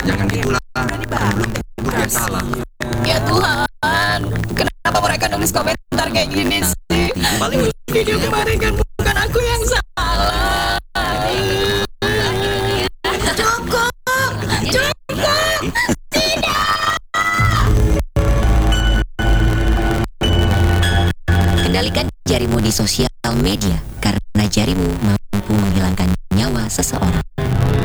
Jangan gitulah, belum tentu dia salah. Ya Tuhan, kenapa mereka nulis komentar kayak gini sih? Paling Video kemarin kan bukan aku yang salah. Cukup, cukup, kendalikan jarimu di sosial media karena jarimu